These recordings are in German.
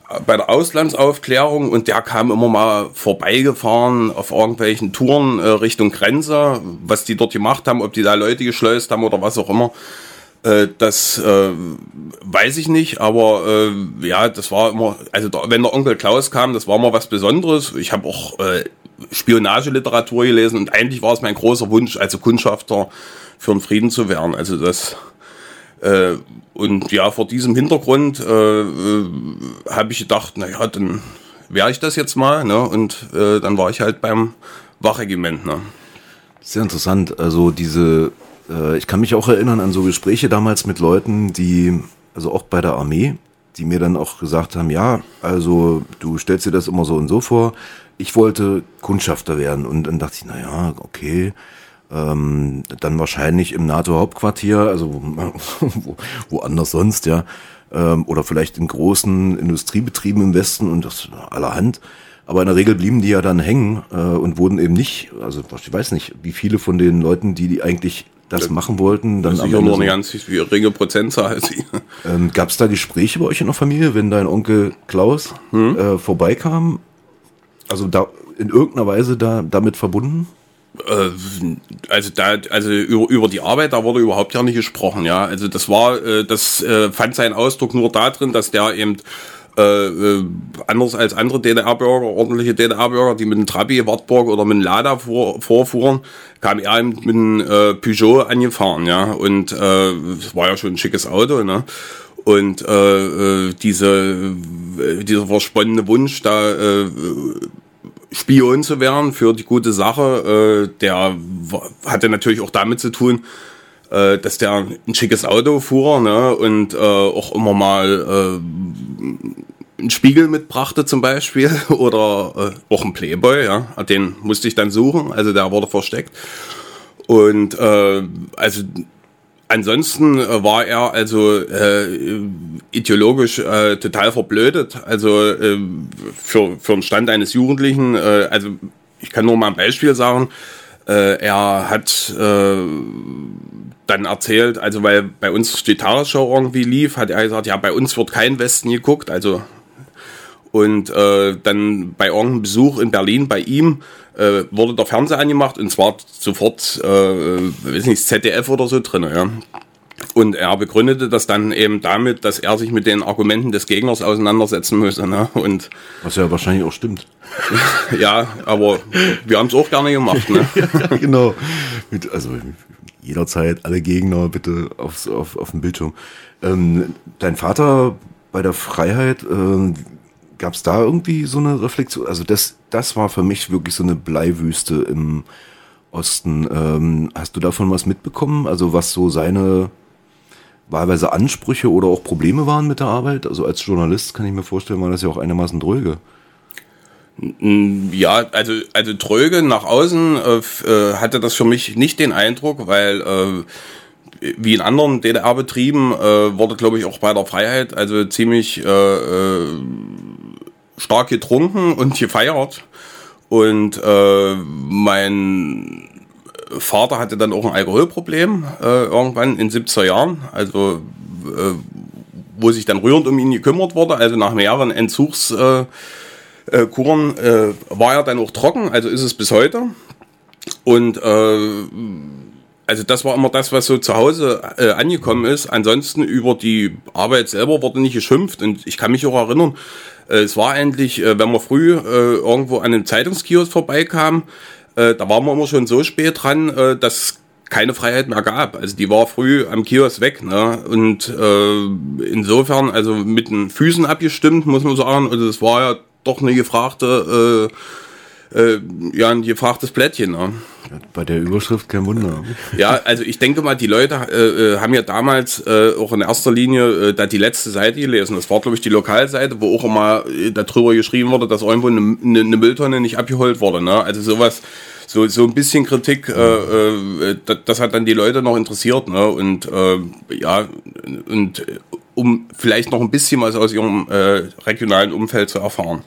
bei der Auslandsaufklärung und der kam immer mal vorbeigefahren auf irgendwelchen Touren Richtung Grenze, was die dort gemacht haben, ob die da Leute geschleust haben oder was auch immer. Das weiß ich nicht, aber ja, das war immer, also wenn der Onkel Klaus kam, das war immer was Besonderes. Ich habe auch Spionageliteratur gelesen und eigentlich war es mein großer Wunsch, also Kundschafter für den Frieden zu werden. Also das und ja, vor diesem Hintergrund habe ich gedacht, naja, dann wäre ich das jetzt mal, ne? Und dann war ich halt beim Wachregiment. Ne? Sehr interessant. Also ich kann mich auch erinnern an so Gespräche damals mit Leuten, also auch bei der Armee, die mir dann auch gesagt haben, ja, also du stellst dir das immer so und so vor. Ich wollte Kundschafter werden und dann dachte ich, naja, okay. Dann wahrscheinlich im NATO-Hauptquartier, also woanders sonst, ja, oder vielleicht in großen Industriebetrieben im Westen und das allerhand. Aber in der Regel blieben die ja dann hängen und wurden eben nicht, also ich weiß nicht, wie viele von den Leuten, die eigentlich das machen wollten, dann sicher nur eine ganz geringe Prozentzahl. Gab es da Gespräche bei euch in der Familie, wenn dein Onkel Klaus vorbeikam? Also da in irgendeiner Weise damit verbunden? Also über die Arbeit, da wurde überhaupt ja nicht gesprochen, ja. Also das fand seinen Ausdruck nur darin, dass der eben anders als andere DDR-Bürger, ordentliche DDR-Bürger, die mit einem Trabi, Wartburg oder mit einem Lada vorfuhren, kam er eben mit einem Peugeot angefahren, ja. Und das war ja schon ein schickes Auto, ne. Und dieser versponnene Wunsch, da Spion zu werden für die gute Sache, der hatte natürlich auch damit zu tun, dass der ein schickes Auto fuhr, ne, und auch immer mal einen Spiegel mitbrachte zum Beispiel oder auch einen Playboy, ja, den musste ich dann suchen, also der wurde versteckt. Und also ansonsten war er also ideologisch total verblödet, also für den Stand eines Jugendlichen, also ich kann nur mal ein Beispiel sagen, er hat dann erzählt, also weil bei uns die Tagesschau irgendwie lief, hat er gesagt, ja, bei uns wird kein Westen geguckt, also und dann bei irgendeinem Besuch in Berlin bei ihm wurde der Fernseher angemacht und zwar sofort, weiß nicht, ZDF oder so drin, ja. Und er begründete das dann eben damit, dass er sich mit den Argumenten des Gegners auseinandersetzen müsse, ne? Und was ja wahrscheinlich auch stimmt. Ja, aber wir haben es auch gerne gemacht, ne? Ja, genau. Also jederzeit alle Gegner bitte auf dem Bildschirm. Dein Vater bei der Freiheit, gab es da irgendwie so eine Reflexion? Also das war für mich wirklich so eine Bleiwüste im Osten. Hast du davon was mitbekommen? Also was so seine wahlweise Ansprüche oder auch Probleme waren mit der Arbeit? Also als Journalist kann ich mir vorstellen, war das ja auch einigermaßen dröge. Ja, also dröge nach außen hatte das für mich nicht den Eindruck, weil wie in anderen DDR-Betrieben wurde, glaube ich, auch bei der Freiheit also ziemlich stark getrunken und gefeiert. Und mein Vater hatte dann auch ein Alkoholproblem irgendwann in 70er Jahren, also wo sich dann rührend um ihn gekümmert wurde, also nach mehreren Entzugskuren war er dann auch trocken, also ist es bis heute. Und also das war immer das, was so zu Hause angekommen ist. Ansonsten über die Arbeit selber wurde nicht geschimpft. Und ich kann mich auch erinnern, es war eigentlich, wenn man früh irgendwo an einem Zeitungskiosk vorbeikam, da waren wir immer schon so spät dran, dass keine Freiheit mehr gab. Also die war früh am Kiosk weg. Ne? Und insofern, also mit den Füßen abgestimmt, muss man sagen. Also es war ja doch eine gefragte, ein gefragtes Plättchen. Ne? Bei der Überschrift kein Wunder. Ja, also ich denke mal, die Leute haben ja damals auch in erster Linie da die letzte Seite gelesen. Das war, glaube ich, die Lokalseite, wo auch immer darüber geschrieben wurde, dass irgendwo eine Mülltonne nicht abgeholt wurde. Ne? Also sowas, so ein bisschen Kritik, das hat dann die Leute noch interessiert. Ne? Und um vielleicht noch ein bisschen was aus ihrem regionalen Umfeld zu erfahren.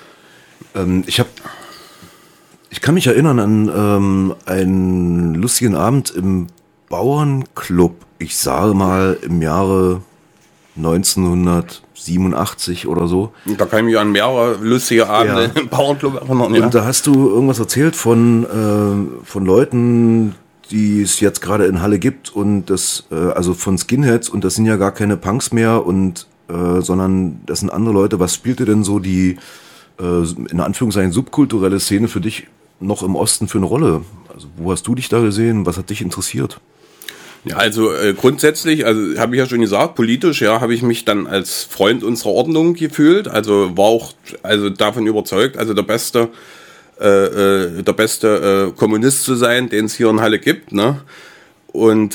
Ich kann mich erinnern an einen lustigen Abend im Bauernclub. Ich sage mal im Jahre 1987 oder so. Da kann ich mich an mehrere lustige Abende im Bauernclub erinnern. Und da hast du irgendwas erzählt von Leuten, die es jetzt gerade in Halle gibt und das, also von Skinheads, und das sind ja gar keine Punks mehr und sondern das sind andere Leute. Was spielte denn so die in Anführungszeichen subkulturelle Szene für dich noch im Osten für eine Rolle? Also wo hast du dich da gesehen? Was hat dich interessiert? Ja, also grundsätzlich, also habe ich ja schon gesagt, politisch, ja, habe ich mich dann als Freund unserer Ordnung gefühlt, also war auch also davon überzeugt, also der beste Kommunist zu sein, den es hier in Halle gibt, ne? Und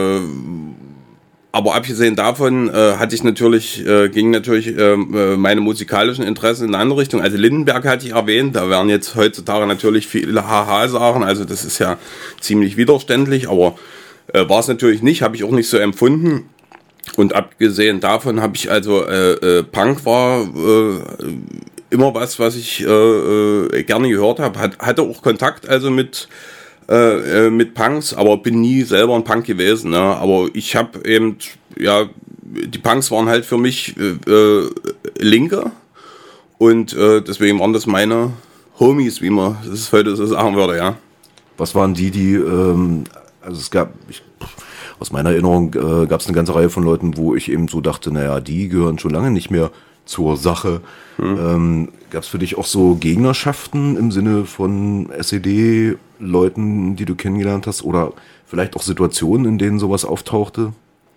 aber abgesehen davon gingen natürlich meine musikalischen Interessen in eine andere Richtung. Also Lindenberg hatte ich erwähnt, da werden jetzt heutzutage natürlich viele Haha-Sachen, also das ist ja ziemlich widerständlich, aber war es natürlich nicht, habe ich auch nicht so empfunden. Und abgesehen davon habe ich also Punk war immer was ich gerne gehört habe. Hatte auch Kontakt also mit Punks, aber bin nie selber ein Punk gewesen. Ne? Aber ich habe eben, ja, die Punks waren halt für mich Linke und deswegen waren das meine Homies, wie man das heute so sagen würde, ja. Was waren die also es gab, aus meiner Erinnerung gab es eine ganze Reihe von Leuten, wo ich eben so dachte, naja, die gehören schon lange nicht mehr zur Sache. Gab es für dich auch so Gegnerschaften im Sinne von SED-Leuten, die du kennengelernt hast, oder vielleicht auch Situationen, in denen sowas auftauchte?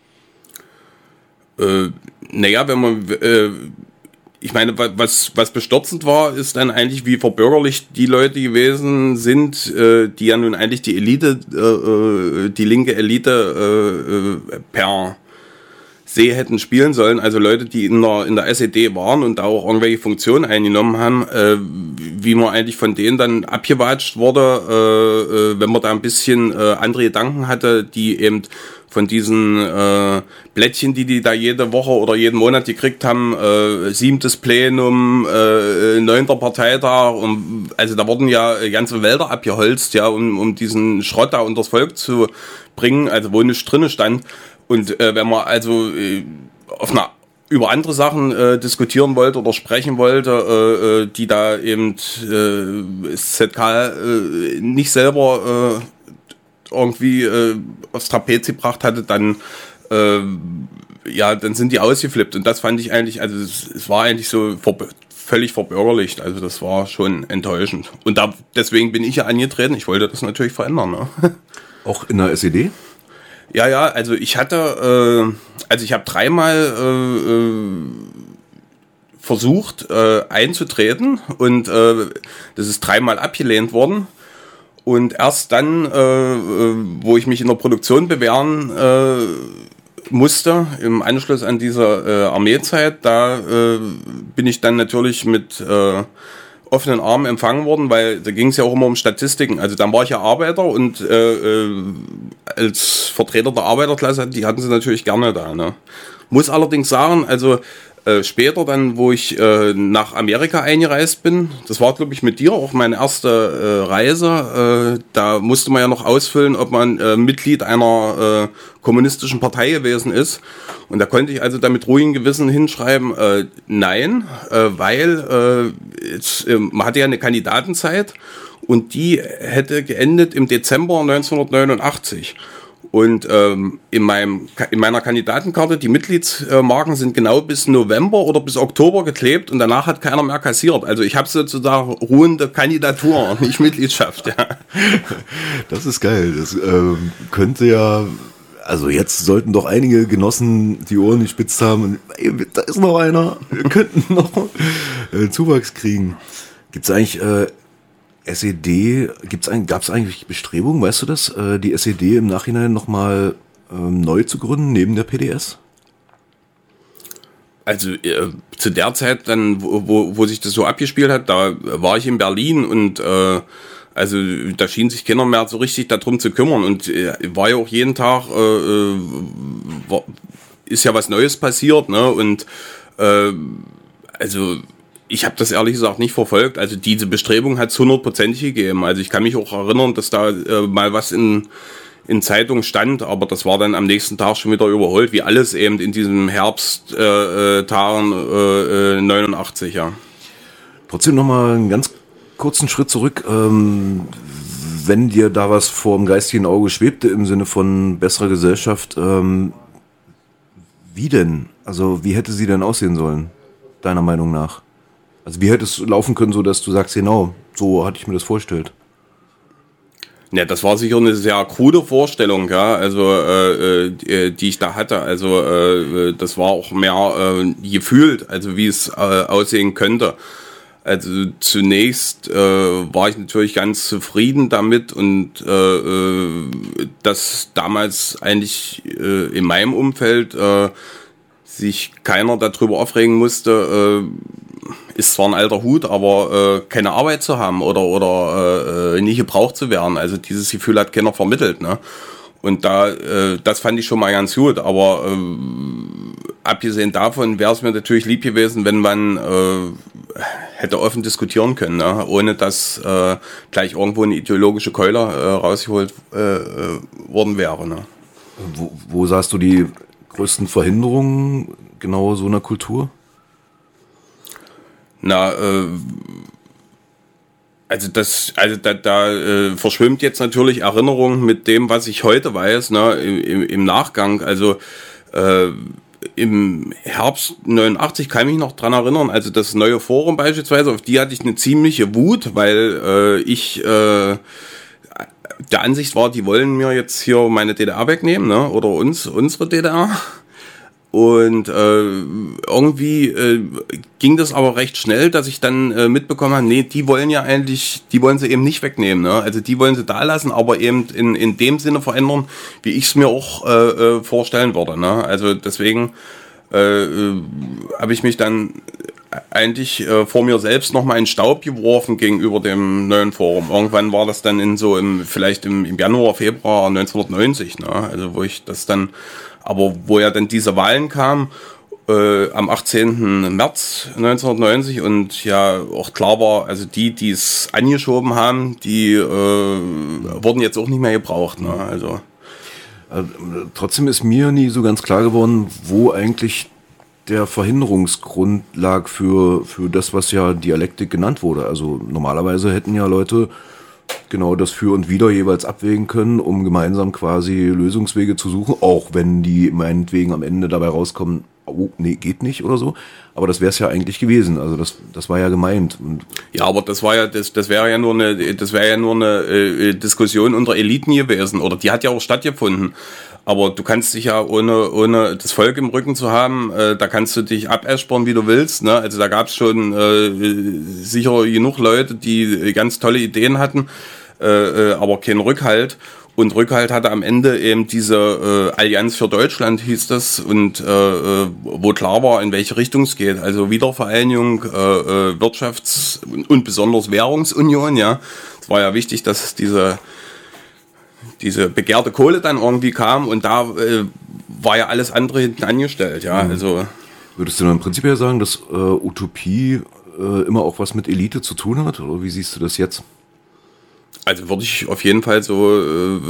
Naja, wenn man ich meine, was bestürzend war, ist dann eigentlich, wie verbürgerlicht die Leute gewesen sind, die ja nun eigentlich die Elite, die linke Elite per se hätten spielen sollen. Also Leute, die in der SED waren und da auch irgendwelche Funktionen eingenommen haben, wie man eigentlich von denen dann abgewatscht wurde, wenn man da ein bisschen andere Gedanken hatte, die eben von diesen Blättchen, die da jede Woche oder jeden Monat gekriegt haben, 7. Plenum, 9. Parteitag, also da wurden ja ganze Wälder abgeholzt, ja, um diesen Schrott da unters Volk zu bringen, also wo nichts drinne stand. Und wenn man also über andere Sachen diskutieren wollte oder sprechen wollte, die da eben ZK nicht selber irgendwie aufs Trapez gebracht hatte, dann dann sind die ausgeflippt. Und das fand ich eigentlich, also es war eigentlich so völlig verbürgerlicht. Also das war schon enttäuschend. Und deswegen bin ich ja angetreten. Ich wollte das natürlich verändern. Ne? Auch in der SED? Ja, also ich hatte, ich habe dreimal versucht einzutreten und das ist dreimal abgelehnt worden. Und erst dann, wo ich mich in der Produktion bewähren musste, im Anschluss an diese Armeezeit, da bin ich dann natürlich mit offenen Armen empfangen worden, weil da ging es ja auch immer um Statistiken. Also dann war ich ja Arbeiter und als Vertreter der Arbeiterklasse, die hatten sie natürlich gerne da. Ne? Muss allerdings sagen, also später dann, wo ich nach Amerika eingereist bin, das war, glaube ich, mit dir auch meine erste Reise, da musste man ja noch ausfüllen, ob man Mitglied einer kommunistischen Partei gewesen ist. Und da konnte ich also da mit ruhigem Gewissen hinschreiben, nein, weil man hatte ja eine Kandidatenzeit und die hätte geendet im Dezember 1989. Und in meiner Kandidatenkarte, die Mitgliedsmarken sind genau bis November oder bis Oktober geklebt und danach hat keiner mehr kassiert. Also ich habe sozusagen ruhende Kandidatur, nicht Mitgliedschaft. Ja. Das ist geil. Das könnte ja, also jetzt sollten doch einige Genossen die Ohren gespitzt haben. Und, ey, da ist noch einer, wir könnten noch Zuwachs kriegen. Gibt's eigentlich SED, gab es eigentlich Bestrebungen, weißt du das, die SED im Nachhinein nochmal neu zu gründen, neben der PDS? Also zu der Zeit dann, wo sich das so abgespielt hat, da war ich in Berlin und also da schien sich keiner mehr so richtig darum zu kümmern und war ja auch jeden Tag, ist ja was Neues passiert, ne? Und also ich habe das ehrlich gesagt nicht verfolgt. Also diese Bestrebung hat es 100% gegeben. Also ich kann mich auch erinnern, dass da mal was in in Zeitung stand, aber das war dann am nächsten Tag schon wieder überholt, wie alles eben in diesem Herbsttagen 89, ja. Trotzdem nochmal einen ganz kurzen Schritt zurück. Wenn dir da was vor dem geistigen Auge schwebte im Sinne von besserer Gesellschaft, wie denn? Also wie hätte sie denn aussehen sollen, deiner Meinung nach? Also wie hätte es laufen können, so dass du sagst, genau, so hatte ich mir das vorgestellt? Ja, das war sicher eine sehr krude Vorstellung, ja, also die ich da hatte. Also das war auch mehr gefühlt, also wie es aussehen könnte. Also zunächst war ich natürlich ganz zufrieden damit und dass damals eigentlich in meinem Umfeld sich keiner darüber aufregen musste, ist zwar ein alter Hut, aber keine Arbeit zu haben oder nicht gebraucht zu werden. Also dieses Gefühl hat keiner vermittelt, ne? Und das fand ich schon mal ganz gut, aber abgesehen davon wäre es mir natürlich lieb gewesen, wenn man hätte offen diskutieren können, ne? Ohne dass gleich irgendwo eine ideologische Keule rausgeholt worden wäre. Ne? Wo sahst du die größten Verhinderungen genau so einer Kultur? Na, also da verschwimmt jetzt natürlich Erinnerung mit dem, was ich heute weiß, ne, im Nachgang. Also im Herbst 89 kann ich mich noch dran erinnern, also das neue Forum beispielsweise, auf die hatte ich eine ziemliche Wut, weil ich der Ansicht war, die wollen mir jetzt hier meine DDR wegnehmen, ne, oder unsere DDR. Und irgendwie ging das aber recht schnell, dass ich dann mitbekommen habe, nee, die wollen sie eben nicht wegnehmen, ne? Also die wollen sie da lassen, aber eben in dem Sinne verändern, wie ich es mir auch vorstellen würde, ne? Also deswegen habe ich mich dann eigentlich vor mir selbst nochmal in Staub geworfen gegenüber dem neuen Forum. Irgendwann war das dann vielleicht im Januar, Februar 1990, ne? Also wo ich das dann, aber wo ja dann diese Wahlen kamen, am 18. März 1990 und ja auch klar war, also die es angeschoben haben, die wurden jetzt auch nicht mehr gebraucht, ne? Also trotzdem ist mir nie so ganz klar geworden, wo eigentlich der Verhinderungsgrund lag für das, was ja Dialektik genannt wurde. Also normalerweise hätten ja Leute genau das Für und Wider jeweils abwägen können, um gemeinsam quasi Lösungswege zu suchen, auch wenn die meinetwegen am Ende dabei rauskommen, oh, nee, geht nicht oder so. Aber das wäre es ja eigentlich gewesen. Also das war ja gemeint. Und ja, aber das wäre ja nur eine Diskussion unter Eliten gewesen, oder die hat ja auch stattgefunden. Aber du kannst dich ja ohne das Volk im Rücken zu haben, da kannst du dich abäschern, wie du willst, ne? Also da gab es schon sicher genug Leute, die ganz tolle Ideen hatten, aber keinen Rückhalt. Und Rückhalt hatte am Ende eben diese Allianz für Deutschland, hieß das, und wo klar war, in welche Richtung es geht. Also Wiedervereinigung, Wirtschafts- und besonders Währungsunion, ja. Es war ja wichtig, dass diese begehrte Kohle dann irgendwie kam, und da war ja alles andere hinten angestellt, ja. Also würdest du dann im Prinzip ja sagen, dass Utopie immer auch was mit Elite zu tun hat? Oder wie siehst du das jetzt? Also würde ich auf jeden Fall so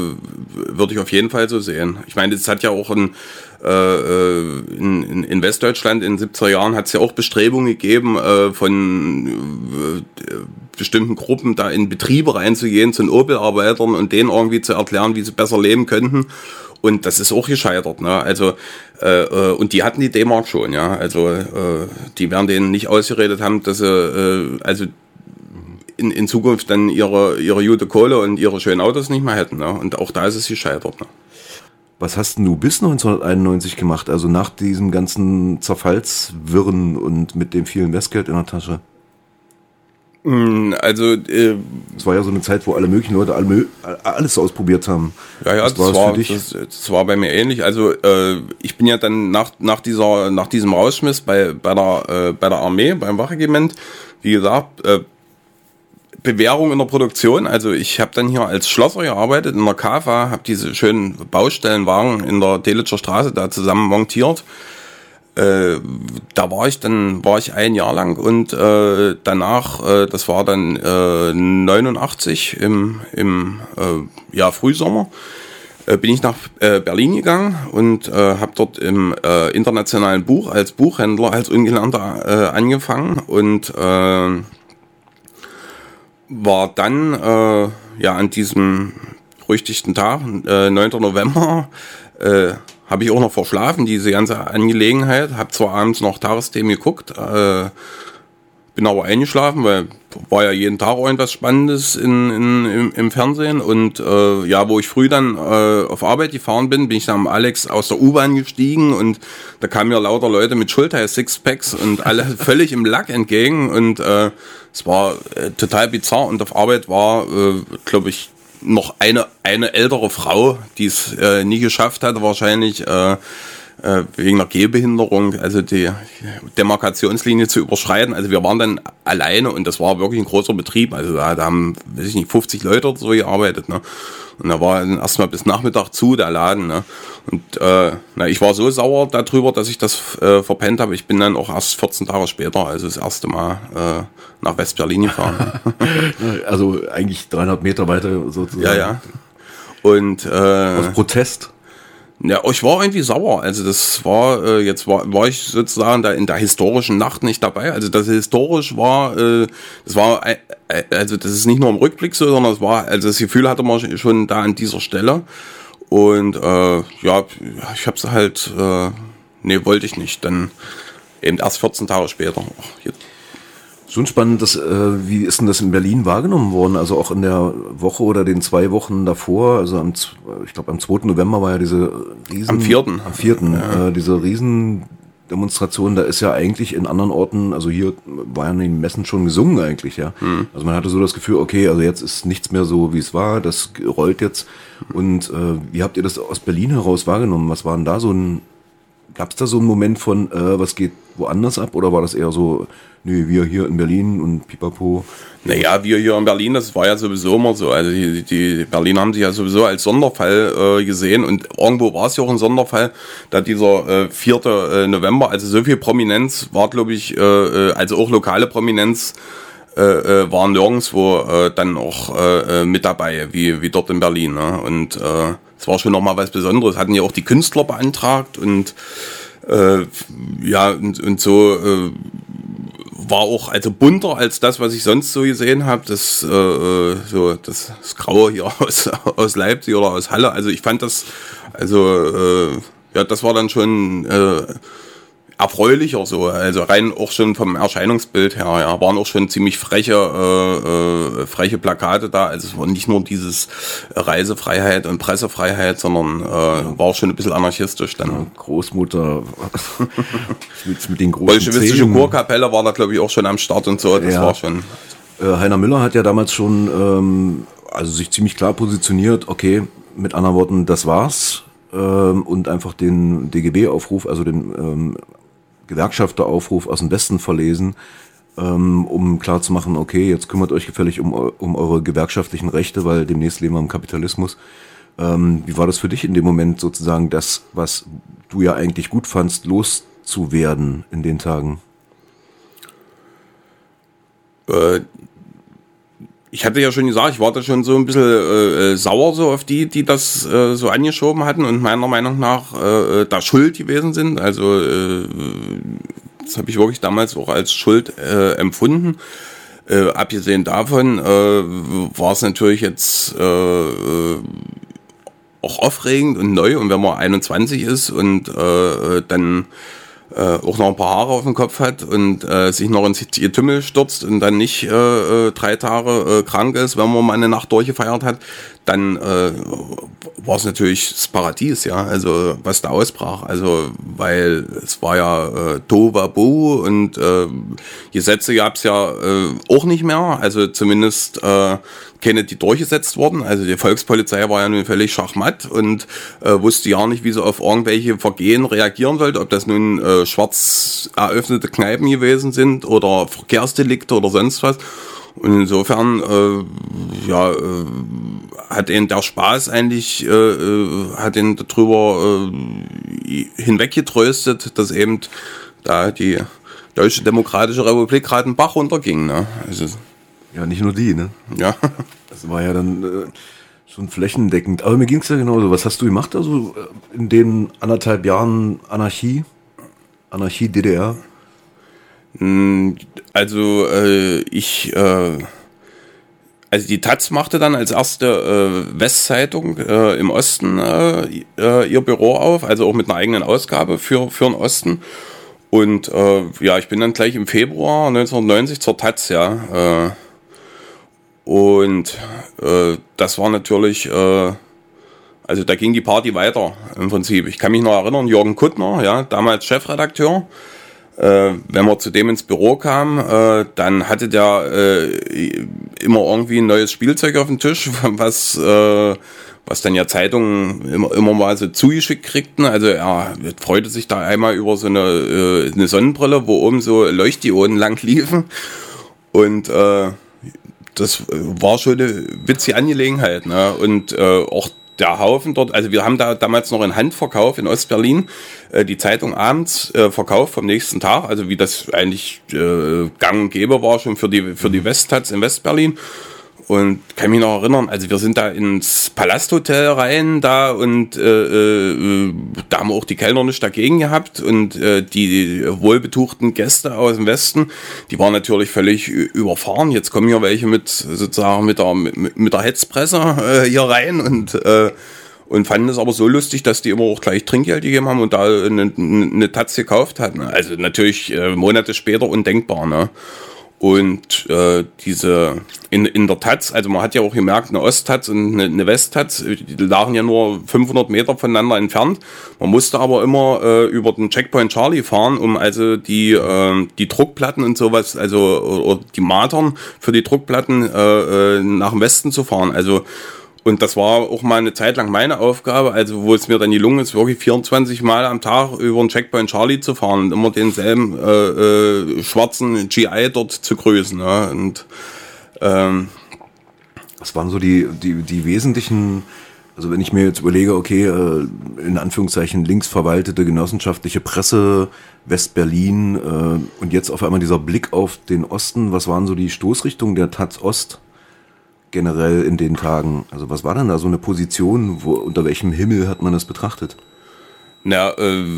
sehen. Ich meine, es hat ja auch in Westdeutschland in den 70er Jahren hat es ja auch Bestrebungen gegeben, von bestimmten Gruppen da in Betriebe reinzugehen, zu den Opel-Arbeitern und denen irgendwie zu erklären, wie sie besser leben könnten. Und das ist auch gescheitert, ne? Also und die hatten die D-Mark schon, ja. Also die werden denen nicht ausgeredet haben, dass sie also in Zukunft dann ihre gute Kohle und ihre schönen Autos nicht mehr hätten, ne? Und auch da ist es gescheitert, ne? Was hast denn du bis 1991 gemacht, also nach diesem ganzen Zerfallswirren und mit dem vielen Westgeld in der Tasche? Also es war ja so eine Zeit, wo alle möglichen Leute alles ausprobiert haben. Ja, das war bei mir ähnlich. Also ich bin ja dann nach diesem Rausschmiss bei der Armee, beim Wachregiment, wie gesagt, Bewährung in der Produktion. Also ich habe dann hier als Schlosser gearbeitet in der KFA, habe diese schönen Baustellenwagen in der Delitscher Straße da zusammen montiert. Da war ich ein Jahr lang, und danach, das war dann 89 im Frühsommer, bin ich nach Berlin gegangen und habe dort im internationalen Buch als Buchhändler, als Ungelernter angefangen und war dann an diesem berüchtigten Tag, 9. November, habe ich auch noch verschlafen, diese ganze Angelegenheit. Habe zwar abends noch Tagesthemen geguckt, bin aber eingeschlafen, weil war ja jeden Tag irgendwas Spannendes im Fernsehen. Und wo ich früh dann auf Arbeit gefahren bin ich dann am Alex aus der U-Bahn gestiegen und da kamen mir lauter Leute mit Schulter-Sixpacks und alle völlig im Lack entgegen. Und es war total bizarr. Und auf Arbeit war, glaube ich, noch eine ältere Frau, die es nie geschafft hatte, wahrscheinlich wegen einer Gehbehinderung, also die Demarkationslinie zu überschreiten. Also wir waren dann alleine und das war wirklich ein großer Betrieb. Also da haben, weiß ich nicht, 50 Leute oder so gearbeitet. Ne? Und da war dann erstmal bis Nachmittag zu, der Laden. Ne? Und ich war so sauer darüber, dass ich das verpennt habe. Ich bin dann auch erst 14 Tage später, also das erste Mal nach West-Berlin gefahren. Also eigentlich 300 Meter weiter sozusagen. Ja. Und aus Protest? Ja, ich war irgendwie sauer. Also das war, jetzt war ich sozusagen da in der historischen Nacht nicht dabei. Also das historisch war, also das ist nicht nur im Rückblick so, sondern es war, also das Gefühl hatte man schon da an dieser Stelle. Und ich hab's halt, wollte ich nicht. Dann eben erst 14 Tage später. Schon spannend, wie ist denn das in Berlin wahrgenommen worden? Also auch in der Woche oder den 2 Wochen davor, also ich glaube am 2. November war ja diese Am 4. Diese Riesendemonstration, da ist ja eigentlich in anderen Orten, also hier waren die Messen schon gesungen eigentlich, ja. Also man hatte so das Gefühl, okay, also jetzt ist nichts mehr so, wie es war, das rollt jetzt. Und wie habt ihr das aus Berlin heraus wahrgenommen? Was war denn da gab es da so einen Moment von, was geht woanders ab? Oder war das eher so, nee, wir hier in Berlin und pipapo? Naja, wir hier in Berlin, das war ja sowieso immer so. Also die Berliner haben sich ja sowieso als Sonderfall gesehen. Und irgendwo war es ja auch ein Sonderfall, da dieser 4. November, also so viel Prominenz war, glaube ich, also auch lokale Prominenz, war nirgendwo dann auch mit dabei, wie dort in Berlin. Ne? Und es war schon nochmal was Besonderes. Hatten ja auch die Künstler beantragt und und so war auch also bunter als das, was ich sonst so gesehen habe. Das das Graue hier aus Leipzig oder aus Halle. Also ich fand das, das war dann schon erfreulicher so, also rein auch schon vom Erscheinungsbild her, ja, waren auch schon ziemlich freche Plakate da, also es war nicht nur dieses Reisefreiheit und Pressefreiheit, sondern war auch schon ein bisschen anarchistisch dann. Ja, Großmutter mit den großen bolschewistische Chorkapelle war da, glaube ich, auch schon am Start und so, das war schon. Heiner Müller hat ja damals schon sich ziemlich klar positioniert, okay, mit anderen Worten, das war's, und einfach den DGB-Aufruf, also den Gewerkschafteraufruf aus dem Westen verlesen, um klarzumachen, okay, jetzt kümmert euch gefällig um eure gewerkschaftlichen Rechte, weil demnächst leben wir im Kapitalismus. Wie war das für dich in dem Moment sozusagen, das, was du ja eigentlich gut fandst, loszuwerden in den Tagen? Ich hatte ja schon gesagt, ich war da schon so ein bisschen sauer so auf die das so angeschoben hatten und meiner Meinung nach da schuld gewesen sind. Also das habe ich wirklich damals auch als Schuld empfunden. Abgesehen davon war es natürlich jetzt auch aufregend und neu. Und wenn man 21 ist und dann auch noch ein paar Haare auf dem Kopf hat und sich noch ins Getümmel stürzt und dann nicht 3 Tage krank ist, wenn man mal eine Nacht durchgefeiert hat, dann war es natürlich das Paradies, ja, also was da ausbrach, also weil es war ja Tohuwabohu und Gesetze gab es ja auch nicht mehr, also zumindest keine, die durchgesetzt wurden, also die Volkspolizei war ja nun völlig schachmatt und wusste ja nicht, wie sie auf irgendwelche Vergehen reagieren sollte, ob das nun schwarz eröffnete Kneipen gewesen sind oder Verkehrsdelikte oder sonst was. Und insofern, hat ihn der Spaß eigentlich, hat ihn darüber hinweggetröstet, dass eben da die Deutsche Demokratische Republik gerade einen Bach runterging. Ne? Also, ja, nicht nur die, ne? Ja. Das war ja dann So ein flächendeckend. Aber mir ging es ja genauso. Was hast du gemacht also in den 1,5 Jahren Anarchie DDR? Also also die taz machte dann als erste Westzeitung im Osten ihr Büro auf, also auch mit einer eigenen Ausgabe für den Osten. Und ich bin dann gleich im Februar 1990 zur taz, ja. Und das war natürlich, also da ging die Party weiter im Prinzip. Ich kann mich noch erinnern, Jürgen Kuttner, ja, damals Chefredakteur. Wenn man zu dem ins Büro kam, dann hatte der immer irgendwie ein neues Spielzeug auf dem Tisch, was dann ja Zeitungen immer mal so zugeschickt kriegten. Also er freute sich da einmal über so eine Sonnenbrille, wo oben so Leuchtdioden lang liefen. Und das war schon eine witzige Angelegenheit, ne? Und auch der Haufen dort, also wir haben da damals noch in Handverkauf in Ostberlin die Zeitung abends verkauft vom nächsten Tag, also wie das eigentlich gang und gäbe war schon für die Westtaz in Westberlin. Und kann mich noch erinnern, also wir sind da ins Palasthotel rein da und da haben wir auch die Kellner nicht dagegen gehabt und die wohlbetuchten Gäste aus dem Westen, die waren natürlich völlig überfahren. Jetzt kommen hier welche mit der Hetzpresse hier rein und fanden es aber so lustig, dass die immer auch gleich Trinkgeld gegeben haben und da eine Taz gekauft hatten. Also natürlich Monate später undenkbar, ne? Und in der taz, also man hat ja auch gemerkt, eine Osttaz und eine Westtaz, die lagen ja nur 500 Meter voneinander entfernt. Man musste aber immer über den Checkpoint Charlie fahren, um also die Druckplatten und sowas, also oder die Matern für die Druckplatten nach dem Westen zu fahren. Also und das war auch mal eine Zeit lang meine Aufgabe, also wo es mir dann gelungen ist, wirklich 24 Mal am Tag über den Checkpoint Charlie zu fahren und immer denselben schwarzen GI dort zu grüßen. Ja. Und was waren so die wesentlichen, also wenn ich mir jetzt überlege, okay, in Anführungszeichen links verwaltete genossenschaftliche Presse, Westberlin und jetzt auf einmal dieser Blick auf den Osten, was waren so die Stoßrichtungen der taz Ost? Generell in den Tagen, also was war denn da so eine Position, unter welchem Himmel hat man das betrachtet? Na,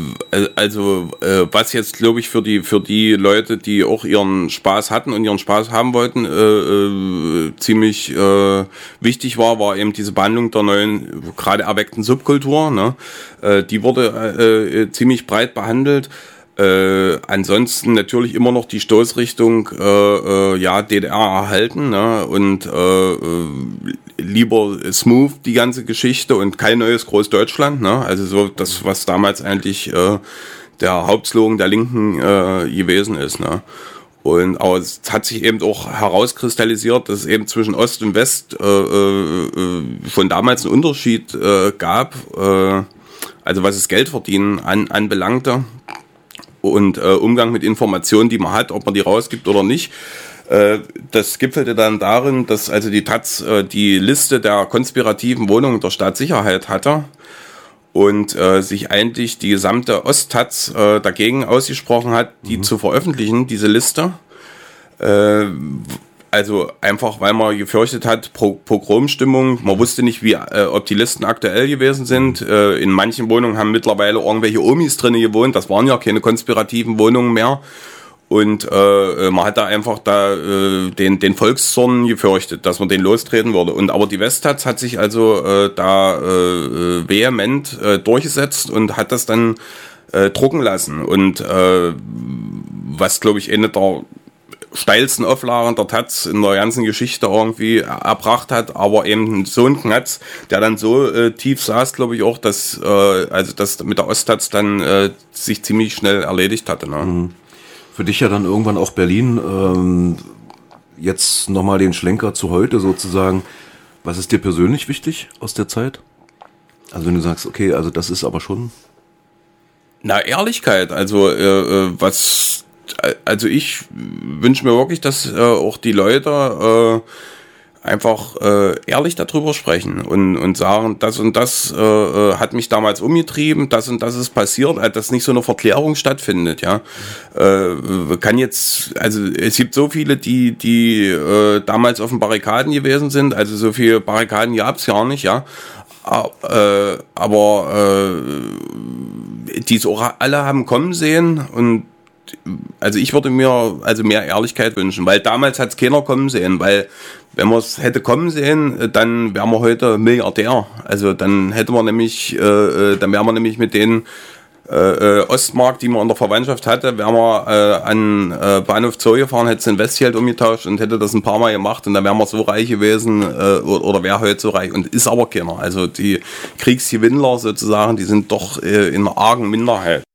was jetzt glaube ich für die Leute, die auch ihren Spaß hatten und ihren Spaß haben wollten, ziemlich wichtig war eben diese Behandlung der neuen, gerade erweckten Subkultur, ne? Die wurde ziemlich breit behandelt. Ansonsten natürlich immer noch die Stoßrichtung DDR erhalten, ne? Und lieber smooth die ganze Geschichte und kein neues Großdeutschland, ne? Also so das, was damals eigentlich der Hauptslogan der Linken gewesen ist, ne? Aber es hat sich eben auch herauskristallisiert, dass es eben zwischen Ost und West schon damals einen Unterschied gab, also was das Geldverdienen anbelangte. Und Umgang mit Informationen, die man hat, ob man die rausgibt oder nicht. Das gipfelte dann darin, dass also die taz die Liste der konspirativen Wohnungen der Staatssicherheit hatte und sich eigentlich die gesamte Osttaz dagegen ausgesprochen hat, die zu veröffentlichen, diese Liste. Also einfach, weil man gefürchtet hat, Pogromstimmung. Man wusste nicht, ob die Listen aktuell gewesen sind. In manchen Wohnungen haben mittlerweile irgendwelche Omis drin gewohnt. Das waren ja keine konspirativen Wohnungen mehr. Und man hat da einfach den Volkszorn gefürchtet, dass man den lostreten würde. Aber die Westtaz hat sich also vehement durchgesetzt und hat das dann drucken lassen. Und was, glaube ich, eine der steilsten Auflagen der taz in der ganzen Geschichte irgendwie erbracht hat, aber eben so ein Knatz, der dann so tief saß, glaube ich auch, dass also das mit der Osttaz dann sich ziemlich schnell erledigt hatte. Ne? Mhm. Für dich ja dann irgendwann auch Berlin. Jetzt nochmal den Schlenker zu heute sozusagen. Was ist dir persönlich wichtig aus der Zeit? Also wenn du sagst, okay, also das ist aber schon... Na, Ehrlichkeit, also ich wünsche mir wirklich, dass auch die Leute einfach ehrlich darüber sprechen und sagen, das und das hat mich damals umgetrieben, das und das ist passiert, dass nicht so eine Verklärung stattfindet, ja. Kann jetzt, also es gibt so viele, die damals auf den Barrikaden gewesen sind, also so viele Barrikaden gab es gar nicht, ja. Aber die es auch alle haben kommen sehen und also ich würde mir also mehr Ehrlichkeit wünschen, weil damals hat es keiner kommen sehen, weil wenn man es hätte kommen sehen, dann wären wir heute Milliardär. Also dann hätte man nämlich, dann wären wir nämlich mit den Ostmark, die man in der Verwandtschaft hatte, wären wir an Bahnhof Zoo gefahren, hätte es in Westgeld umgetauscht und hätte das ein paar Mal gemacht und dann wären wir so reich gewesen oder wäre heute so reich und ist aber keiner. Also die Kriegsgewinnler sozusagen, die sind doch in einer argen Minderheit.